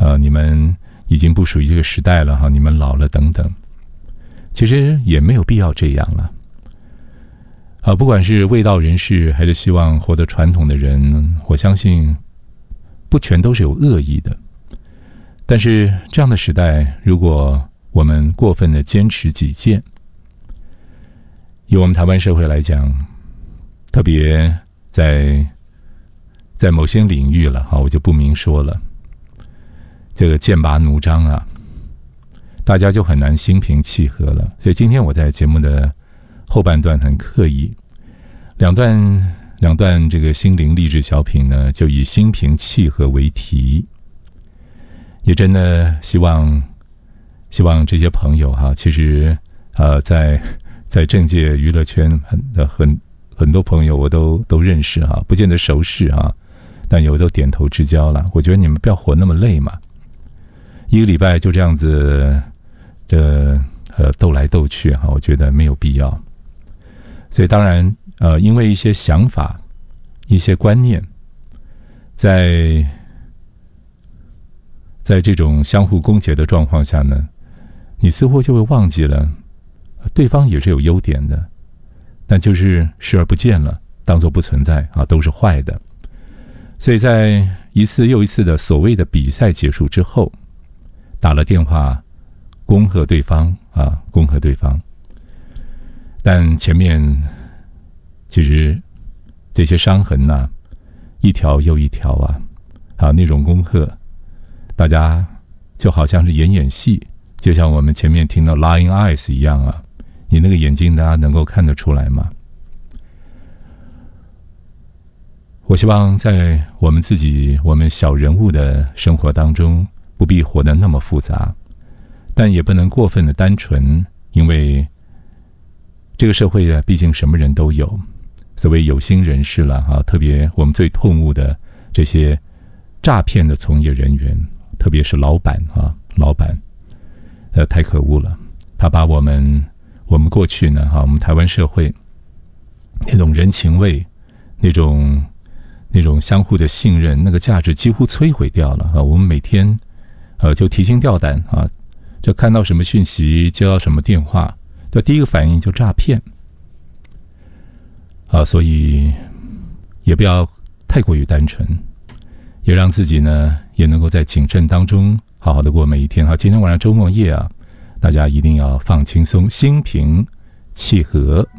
你们已经不属于这个时代了哈，你们老了等等。其实也没有必要这样了。不管是卫道人士，还是希望活得传统的人，我相信不全都是有恶意的。但是这样的时代，如果我们过分的坚持己见，以我们台湾社会来讲，特别在某些领域了，我就不明说了，这个剑拔弩张啊，大家就很难心平气和了。所以今天我在节目的后半段很刻意，两段这个心灵励志小品呢，就以心平气和为题，也真的希望这些朋友哈，其实在政界娱乐圈的很多朋友我都认识哈，不见得熟识哈，但有都点头之交了。我觉得你们不要活那么累嘛，一个礼拜就这样子斗来斗去哈，我觉得没有必要。所以当然因为一些想法、一些观念，在这种相互攻讦的状况下呢，你似乎就会忘记了对方也是有优点的，但就是视而不见了，当作不存在啊，都是坏的。所以在一次又一次的所谓的比赛结束之后，打了电话恭贺对方，但前面其实这些伤痕呐，一条又一条啊，那种恭贺，大家就好像是演戏，就像我们前面听到 Lying Eyes 一样啊，你那个眼睛大家能够看得出来吗？我希望在我们小人物的生活当中，不必活得那么复杂，但也不能过分的单纯，因为这个社会毕竟什么人都有，所谓有心人士了啊，特别我们最痛恶的这些诈骗的从业人员，特别是老板，太可恶了。他把我们过去呢我们台湾社会那种人情味，那种相互的信任，那个价值几乎摧毁掉了啊！我们每天就提心吊胆啊，就看到什么讯息，接到什么电话，的第一个反应就诈骗啊！所以也不要太过于单纯，也让自己呢也能够在谨慎当中好好的过每一天。好，今天晚上周末夜啊，大家一定要放轻松，心平气和。